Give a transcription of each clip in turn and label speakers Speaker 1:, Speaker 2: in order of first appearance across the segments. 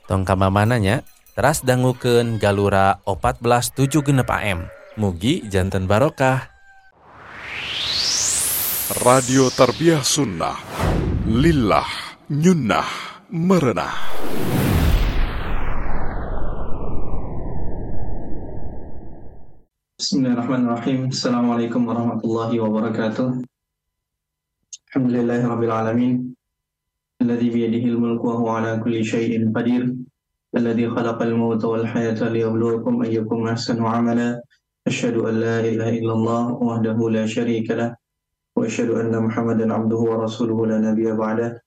Speaker 1: Tong kamamananya teras dangukeun Galura 1476 AM. Mugi janten barokah.
Speaker 2: Radio Tarbiyah Sunnah Lillah Nyunnah Merenah.
Speaker 3: Bismillahirrahmanirrahim. Assalamualaikum warahmatullahi wabarakatuh. Alhamdulillahirabbil alamin. Alladzi biyadihil mulku wa huwa ala kulli syai'in qadir. Alladzi khalaqal mauta wal hayata liyabluwakum ayyukum ahsanu amala. Asyhadu an la ilaha illallah wahdahu la syarika lah wa asyhadu anna Muhammadan abduhu wa rasuluhu la nabiyya ba'dah.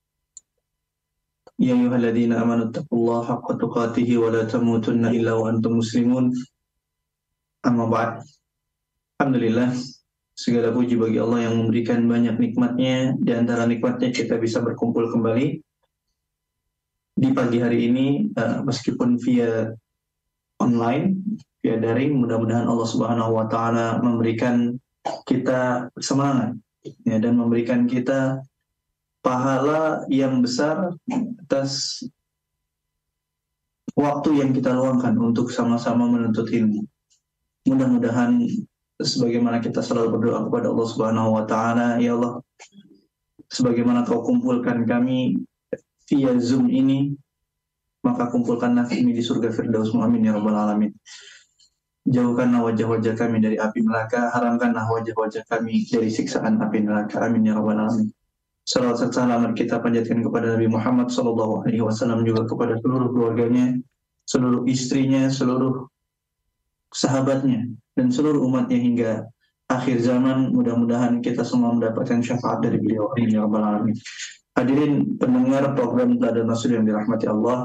Speaker 3: Ya ayyuhalladzina amanu taqullaha haqqa tuqatih wa la tamutunna illa wa antum muslimun. Amma ba'd. Alhamdulillah, segala puji bagi Allah yang memberikan banyak nikmatnya. Di antara nikmatnya kita bisa berkumpul kembali di pagi hari ini, meskipun via online, via daring. Mudah-mudahan Allah Subhanahu wa Ta'ala memberikan kita semangat ya, dan memberikan kita pahala yang besar atas waktu yang kita luangkan untuk sama-sama menuntut ilmu. Mudah-mudahan sebagaimana kita selalu berdoa kepada Allah Subhanahu wa Ta'ala, ya Allah, sebagaimana Kau kumpulkan kami via Zoom ini, maka kumpulkanlah kami di surga Firdaus. Amin ya rabbal alamin. Jauhkanlah wajah-wajah kami dari api neraka, haramkanlah wajah-wajah kami dari siksaan api neraka. Amin ya rabbal alamin. Salawat serta salam kita panjatkan kepada Nabi Muhammad sallallahu alaihi wasallam, juga kepada seluruh keluarganya, seluruh istrinya, seluruh sahabatnya, dan seluruh umatnya hingga akhir zaman. Mudah-mudahan kita semua mendapatkan syafaat dari beliau. Amin ya rabbal alamin. Hadirin pendengar program Teladan Rasul yang dirahmati Allah,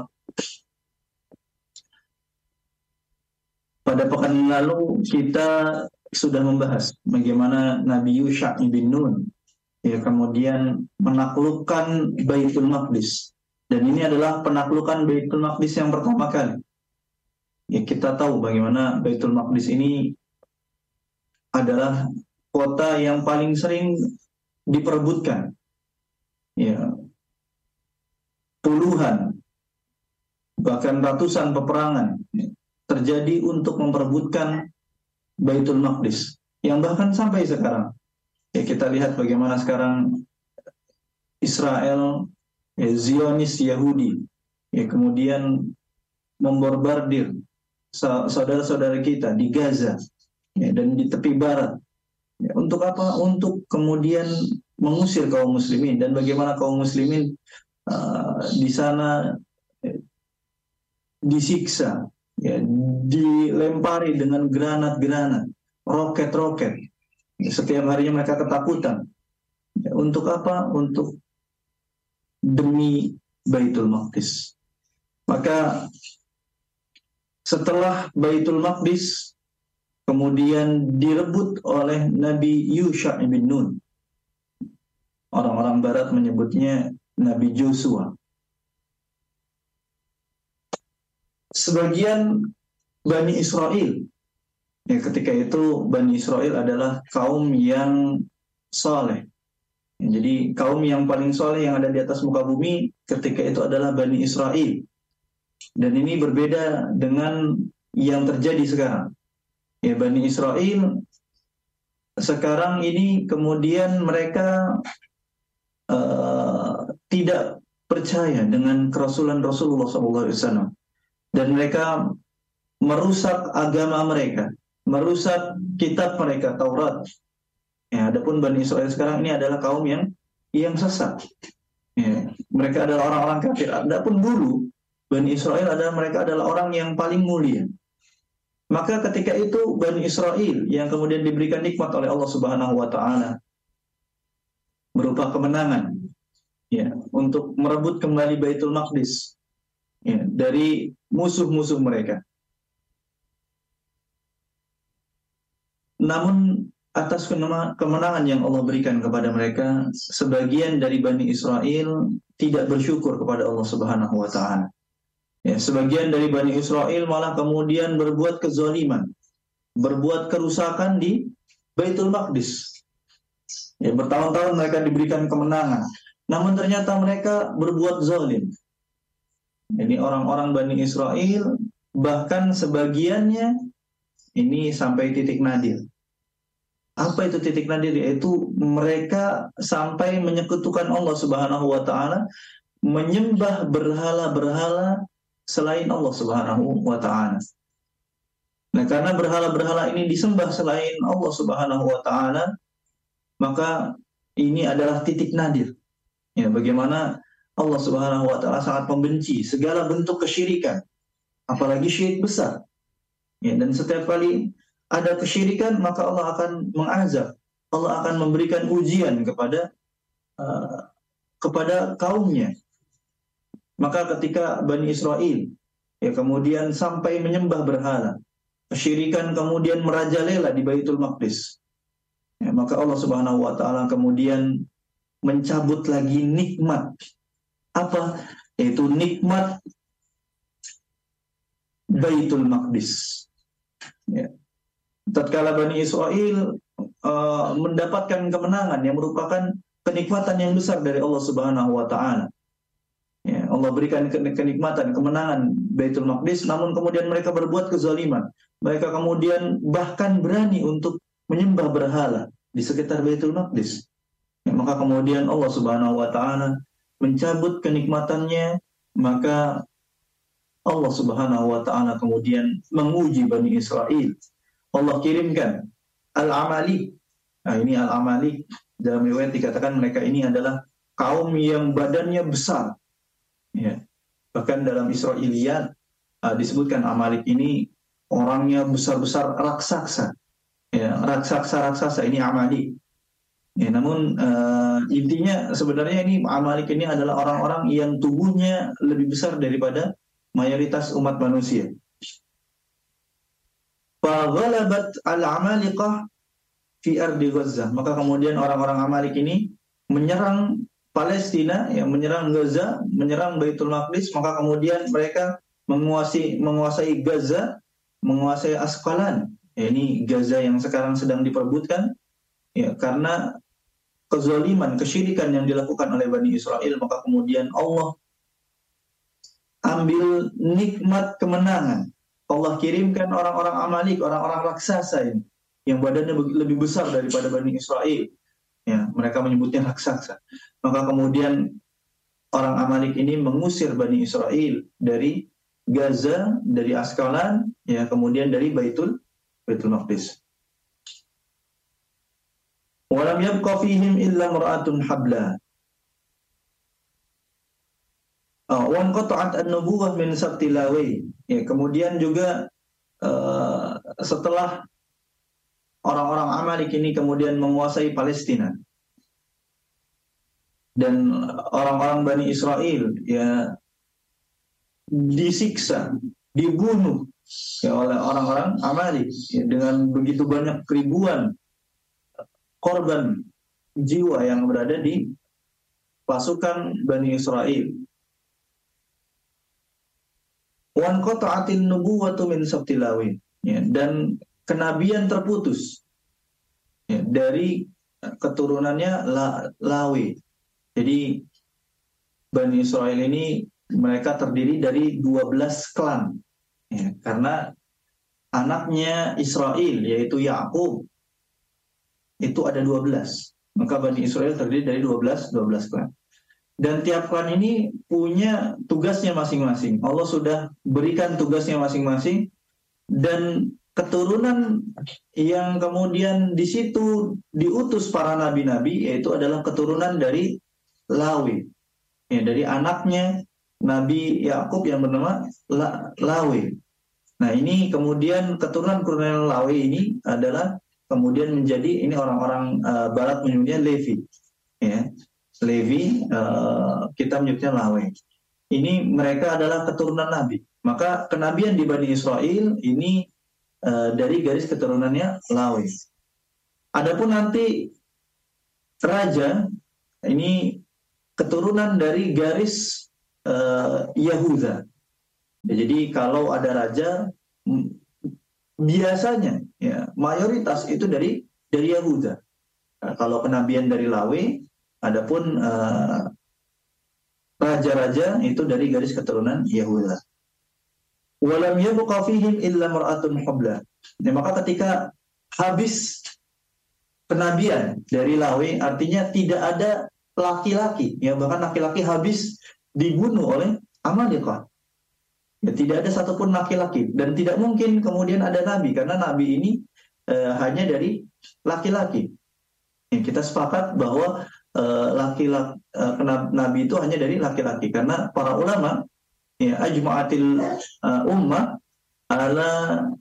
Speaker 3: pada pekan lalu kita sudah membahas bagaimana Nabi Yusha' bin Nun ya kemudian menaklukkan Baitul Maqdis, dan ini adalah penaklukan Baitul Maqdis yang pertama kali. Ya, kita tahu bagaimana Baitul Maqdis ini adalah kota yang paling sering diperebutkan. Ya, puluhan bahkan ratusan peperangan terjadi untuk memperebutkan Baitul Maqdis, yang bahkan sampai sekarang ya kita lihat bagaimana sekarang Israel, ya, Zionis Yahudi ya kemudian membombardir saudara-saudara kita di Gaza ya, dan di tepi barat ya, untuk apa? Untuk kemudian mengusir kaum muslimin, dan bagaimana kaum muslimin di sana disiksa ya, dilempari dengan granat-granat, roket-roket ya, setiap harinya mereka ketakutan ya, untuk apa? Untuk demi Baitul Maqdis. Maka setelah Baitul Maqdis kemudian direbut oleh Nabi Yusha' bin Nun. Orang-orang barat menyebutnya Nabi Joshua. Sebagian Bani Israel ya, ketika itu Bani Israel adalah kaum yang saleh. Ya, jadi kaum yang paling saleh yang ada di atas muka bumi ketika itu adalah Bani Israel. Dan ini berbeda dengan yang terjadi sekarang. Ya, Bani Israel sekarang ini kemudian mereka tidak percaya dengan kerasulan Rasulullah SAW, dan mereka merusak agama mereka, merusak kitab mereka, Taurat. Ya, adapun Bani Israel sekarang ini adalah kaum yang sesat. Ya, mereka adalah orang-orang kafir. Adapun dulu Bani Israel mereka adalah orang yang paling mulia. Maka ketika itu Bani Israel yang kemudian diberikan nikmat oleh Allah Subhanahu wa Ta'ala berupa kemenangan ya, untuk merebut kembali Baitul Maqdis ya, dari musuh-musuh mereka. Namun atas kemenangan yang Allah berikan kepada mereka, sebagian dari Bani Israel tidak bersyukur kepada Allah Subhanahu wa Ta'ala. Ya, sebagian dari Bani Israel malah kemudian berbuat kezaliman, berbuat kerusakan di Baitul Maqdis. Ya, bertahun-tahun mereka diberikan kemenangan, namun ternyata mereka berbuat zalim. Ini orang-orang Bani Israel, bahkan sebagiannya ini sampai titik nadir. Apa itu titik nadir? Yaitu mereka sampai menyekutukan Allah Subhanahu wa taala, menyembah berhala-berhala selain Allah Subhanahu wa taala. Nah, karena berhala-berhala ini disembah selain Allah Subhanahu wa taala, maka ini adalah titik nadir. Ya, bagaimana Allah Subhanahu wa taala sangat membenci segala bentuk kesyirikan, apalagi syirik besar. Ya, dan setiap kali ada kesyirikan, maka Allah akan mengazab. Allah akan memberikan ujian kepada kaumnya. Maka ketika Bani Israel ya kemudian sampai menyembah berhala, kesyirikan kemudian merajalela di Baitul Maqdis. Ya, maka Allah Subhanahu wa taala kemudian mencabut lagi nikmat. Apa? Yaitu nikmat Baitul Maqdis. Ya. Tatkala Bani Israel mendapatkan kemenangan yang merupakan kenikmatan yang besar dari Allah Subhanahu wa taala. Ya, Allah berikan kenikmatan, kemenangan Baitul Maqdis, namun kemudian mereka berbuat kezaliman. Mereka kemudian bahkan berani untuk menyembah berhala di sekitar Baitul Maqdis. Ya, maka kemudian Allah Subhanahu wa taala mencabut kenikmatannya, maka Allah Subhanahu wa taala kemudian menguji Bani Israel. Allah kirimkan Al-Amalik. Nah, ini Al-Amalik dalam riwayat dikatakan mereka ini adalah kaum yang badannya besar. Ya. Bahkan dalam Israiliyat disebutkan Amalik ini orangnya besar-besar, raksasa. Ya, raksasa ini Amalik. Ya, namun intinya sebenarnya ini Amalik ini adalah orang-orang yang tubuhnya lebih besar daripada mayoritas umat manusia. Faghalabat al-Amaliqah fi ardi Gaza. Maka kemudian orang-orang Amalik ini menyerang Palestina, ya, menyerang Gaza, menyerang Baitul Maqdis, maka kemudian mereka menguasai Gaza, menguasai Asqalan. Ya, ini Gaza yang sekarang sedang diperebutkan, ya, karena kezaliman, kesyirikan yang dilakukan oleh Bani Israel, maka kemudian Allah ambil nikmat kemenangan. Allah kirimkan orang-orang Amalik, orang-orang raksasa ini, yang badannya lebih besar daripada Bani Israel. Ya, mereka menyebutnya raksasa. Maka kemudian orang Amalik ini mengusir Bani Israel dari Gaza, dari Asqalan, ya, kemudian dari Baitul Maqdis. Walam yabqa fihim illa mar'atun habla. Wan qata'at an-nubuwah min sabti Lawi. Ya, kemudian juga setelah orang-orang Amalik ini kemudian menguasai Palestina dan orang-orang Bani Israel ya disiksa, dibunuh ya oleh orang-orang Amalik ya, dengan begitu banyak ribuan korban jiwa yang berada di pasukan Bani Israel. Wan qata'atin nubuwwatu min sabti Lawi. Ya, dan kenabian terputus ya, dari keturunannya Lawi. Jadi Bani Israel ini mereka terdiri dari 12 klan. Ya, karena anaknya Israel yaitu Yakub itu ada 12. Maka Bani Israel terdiri dari 12 klan. Dan tiap klan ini punya tugasnya masing-masing. Allah sudah berikan tugasnya masing-masing, dan keturunan yang kemudian di situ diutus para nabi-nabi yaitu adalah keturunan dari Lawi. Ya, dari anaknya Nabi Yakub yang bernama Lawi. Nah, ini kemudian keturunan Lawi ini adalah kemudian menjadi ini orang-orang barat menyebutnya Levi. Ya. Levi, kita menyebutnya Lawi. Ini mereka adalah keturunan Nabi. Maka kenabian di Bani Israel ini dari garis keturunannya Lawi. Adapun nanti raja ini keturunan dari garis Yahuda. Jadi kalau ada raja biasanya ya mayoritas itu dari Yahuda. Nah, kalau kenabian dari Lawi, adapun raja-raja itu dari garis keturunan Yahuda. Walam yabqa fihim illa mar'atun hubla. Ya, maka ketika habis kenabian dari Lawi, artinya tidak ada laki-laki, ya bahkan laki-laki habis dibunuh oleh Amalekah. Ya, tidak ada satupun laki-laki, dan tidak mungkin kemudian ada nabi, karena nabi ini hanya dari laki-laki. Ya, kita sepakat bahwa laki-laki nabi itu hanya dari laki-laki, karena para ulama ya ajma'atil ummah ala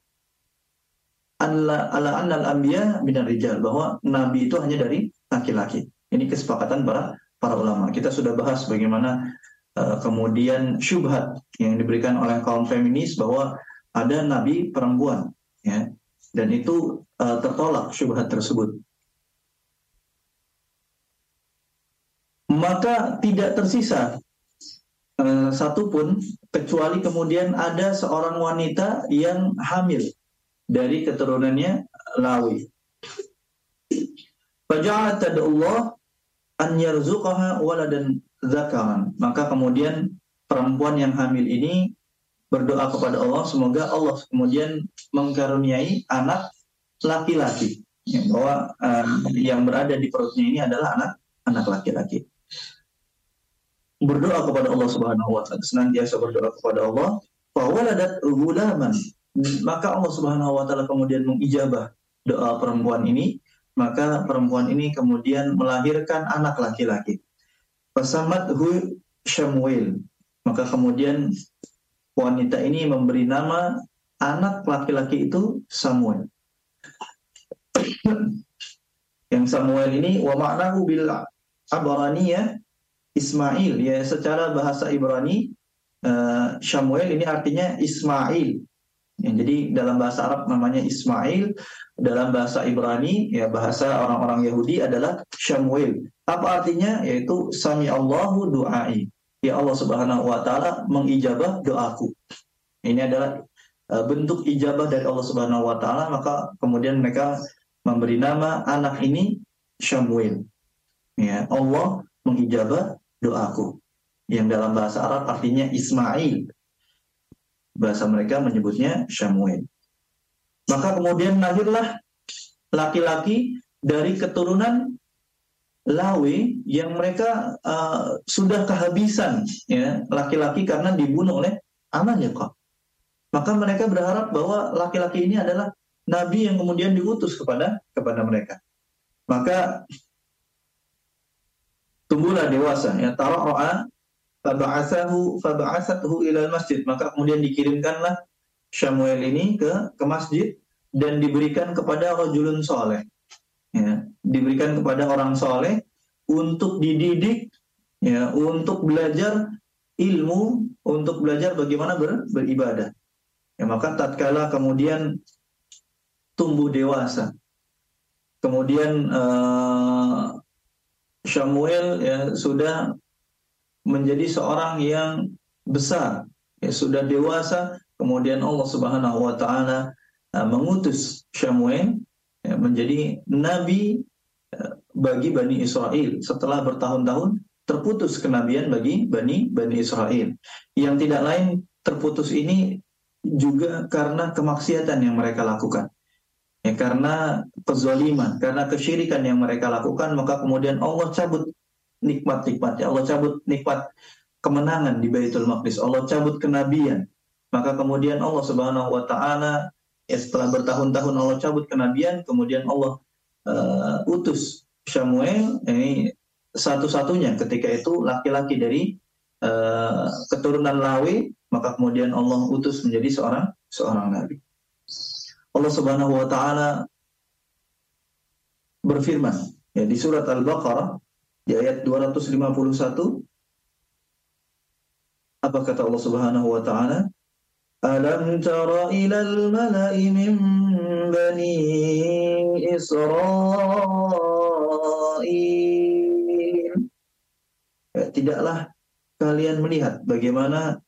Speaker 3: annal anbiya minar rijal, bahwa nabi itu hanya dari laki-laki. Ini kesepakatan para ulama. Kita sudah bahas bagaimana kemudian syubhat yang diberikan oleh kaum feminis bahwa ada nabi perempuan, ya, dan itu tertolak syubhat tersebut. Maka tidak tersisa satupun kecuali kemudian ada seorang wanita yang hamil dari keturunannya Lawi. Faja'at tad'ullah an yarzuqaha waladan zakaran. Maka kemudian perempuan yang hamil ini berdoa kepada Allah, semoga Allah kemudian mengkaruniai anak laki-laki, ya, bahwa yang berada di perutnya ini adalah anak laki-laki. Berdoa kepada Allah Subhanahu wa taala, senantiasa berdoa kepada Allah, fa waladat ghulaman. Maka Allah Subhanahu wa taala kemudian mengijabah doa perempuan ini, maka perempuan ini kemudian melahirkan anak laki-laki. Fasamathu Syamuel. Maka kemudian wanita ini memberi nama anak laki-laki itu Samuel. Yang Samuel ini wa ma'nahu bil Abraniyah Ismail, ya, secara bahasa Ibrani Samuel ini artinya Ismail. Ya, jadi dalam bahasa Arab namanya Ismail, dalam bahasa Ibrani, ya bahasa orang-orang Yahudi adalah Samuel. Apa artinya? Yaitu Sami Allahu du'ai. Ya, Allah Subhanahu wa taala mengijabah doaku. Ini adalah bentuk ijabah dari Allah Subhanahu wa taala, maka kemudian mereka memberi nama anak ini Samuel. Ya, Allah mengijabah doaku. Yang dalam bahasa Arab artinya Ismail. Bahasa mereka menyebutnya Samuel. Maka kemudian lahirlah laki-laki dari keturunan Lawi yang mereka sudah kehabisan, ya, laki-laki karena dibunuh oleh Amalekah. Maka mereka berharap bahwa laki-laki ini adalah nabi yang kemudian diutus kepada mereka. Maka tumbuhlah dewasa, ya, tara'a faba'asathu ilal masjid. Maka kemudian dikirimkanlah Samuel ini ke masjid dan diberikan kepada rajulun soleh, ya, diberikan kepada orang soleh untuk dididik, ya, untuk belajar ilmu, untuk belajar bagaimana beribadah. Ya, maka tatkala kemudian tumbuh dewasa, kemudian Samuel, ya, sudah menjadi seorang yang besar, ya, sudah dewasa. Kemudian Allah Subhanahu wa taala mengutus Samuel, ya, menjadi nabi bagi Bani Israel setelah bertahun-tahun terputus kenabian bagi Bani Israel. Yang tidak lain terputus ini juga karena kemaksiatan yang mereka lakukan. Ya, karena kezaliman, karena kesyirikan yang mereka lakukan, maka kemudian Allah cabut nikmat-nikmatnya. Allah cabut nikmat kemenangan di Baitul Maqdis. Allah cabut kenabian. Maka kemudian Allah Subhanahu wa taala, ya, setelah bertahun-tahun Allah cabut kenabian, kemudian Allah utus Samuel, ini satu-satunya ketika itu laki-laki dari keturunan Lawi, maka kemudian Allah utus menjadi seorang nabi. Allah Subhanahu wa taala berfirman, ya, di surat Al-Baqarah di ayat 251, apa kata Allah Subhanahu wa taala? Alam tara ilal mala'i min bani Israil. Ya, tidaklah kalian melihat bagaimana